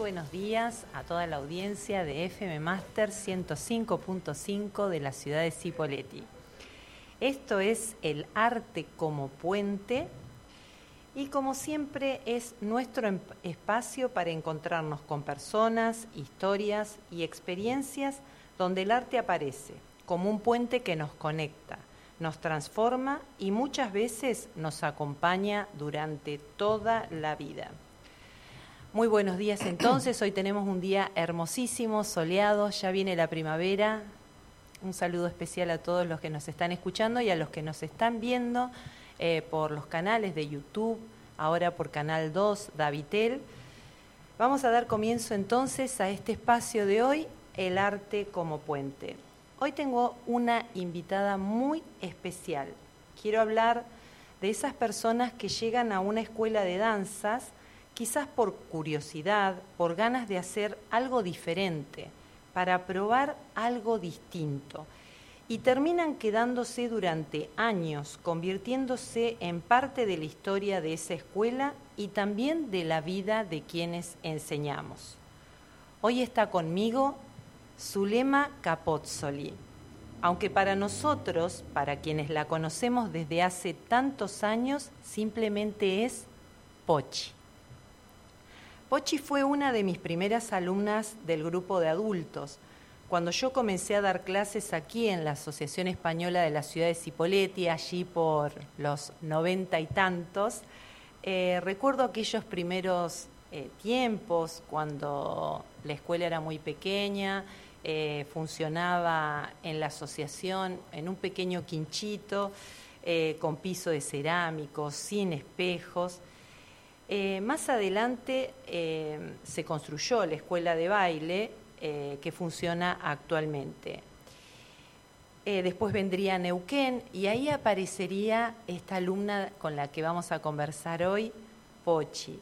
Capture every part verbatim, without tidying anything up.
buenos días a toda la audiencia de F M Master ciento cinco punto cinco de la ciudad de Cipolletti. Esto es el arte como puente y como siempre es nuestro espacio para encontrarnos con personas, historias y experiencias donde el arte aparece como un puente que nos conecta, nos transforma y muchas veces nos acompaña durante toda la vida. Muy buenos días entonces, hoy tenemos un día hermosísimo, soleado, ya viene la primavera. Un saludo especial a todos los que nos están escuchando y a los que nos están viendo eh, por los canales de YouTube, ahora por Canal dos, Davitel. Vamos a dar comienzo entonces a este espacio de hoy, el arte como puente. Hoy tengo una invitada muy especial. Quiero hablar de esas personas que llegan a una escuela de danzas quizás por curiosidad, por ganas de hacer algo diferente, para probar algo distinto, y terminan quedándose durante años, convirtiéndose en parte de la historia de esa escuela y también de la vida de quienes enseñamos. Hoy está conmigo Zulema Capozzoli, aunque para nosotros, para quienes la conocemos desde hace tantos años, simplemente es Pochi. Pochi fue una de mis primeras alumnas del grupo de adultos. Cuando yo comencé a dar clases aquí en la Asociación Española de la ciudad de Cipolletti, allí por los noventa y tantos, eh, recuerdo aquellos primeros eh, tiempos cuando la escuela era muy pequeña, eh, funcionaba en la asociación en un pequeño quinchito, eh, con piso de cerámicos, sin espejos. Eh, más adelante eh, se construyó la escuela de baile eh, que funciona actualmente. Eh, después vendría Neuquén y ahí aparecería esta alumna con la que vamos a conversar hoy, Pochi.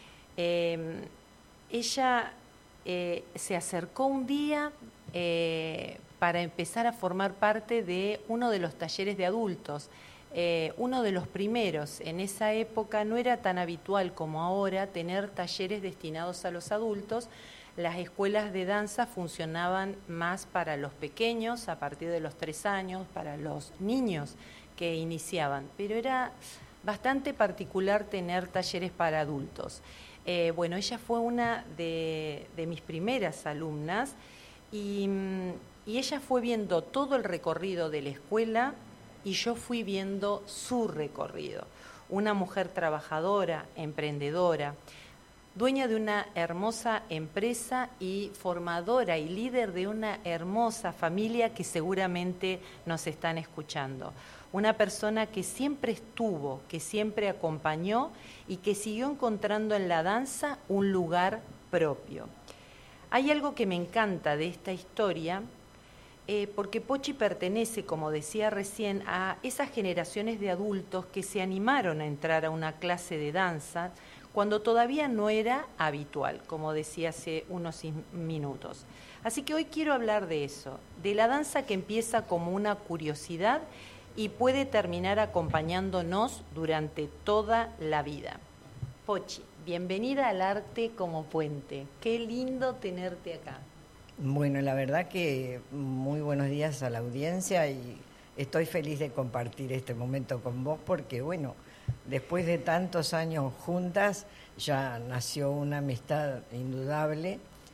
Eh, ella eh, se acercó un día eh, para empezar a formar parte de uno de los talleres de adultos. Eh, uno de los primeros. En esa época no era tan habitual como ahora tener talleres destinados a los adultos. Las escuelas de danza funcionaban más para los pequeños, a partir de los tres años, para los niños que iniciaban, pero era bastante particular tener talleres para adultos. Eh, bueno, ella fue una de, de mis primeras alumnas y, y ella fue viendo todo el recorrido de la escuela y yo fui viendo su recorrido. Una mujer trabajadora, emprendedora, dueña de una hermosa empresa y formadora y líder de una hermosa familia que seguramente nos están escuchando. Una persona que siempre estuvo, que siempre acompañó y que siguió encontrando en la danza un lugar propio. Hay algo que me encanta de esta historia, Eh, porque Pochi pertenece, como decía recién, a esas generaciones de adultos que se animaron a entrar a una clase de danza cuando todavía no era habitual, como decía hace unos minutos. Así que hoy quiero hablar de eso, de la danza que empieza como una curiosidad y puede terminar acompañándonos durante toda la vida. Pochi, bienvenida al arte como puente. Qué lindo tenerte acá. Bueno, la verdad que muy buenos días a la audiencia y estoy feliz de compartir este momento con vos porque, bueno, después de tantos años juntas ya nació una amistad indudable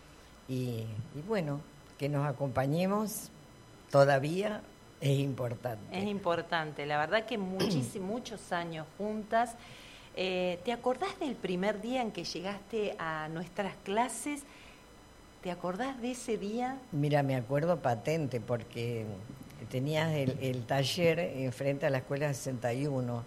y, y bueno, que nos acompañemos todavía es importante. Es importante, la verdad que muchísimos, muchos años juntas. Eh, ¿Te acordás del primer día en que llegaste a nuestras clases? ¿Te acordás de ese día? Mira, me acuerdo patente porque tenías el, el taller enfrente a la escuela sesenta y uno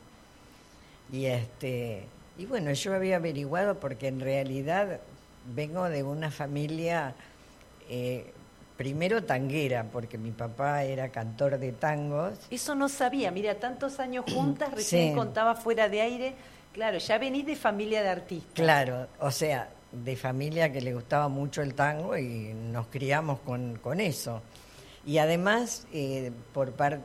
y este y bueno, yo había averiguado porque en realidad vengo de una familia eh, primero tanguera, porque mi papá era cantor de tangos. Eso no sabía, mira, tantos años juntas, recién sí. Contaba fuera de aire, claro, ya venís de familia de artistas. Claro, o sea, de familia que le gustaba mucho el tango y nos criamos con, con eso. Y además, eh, por parte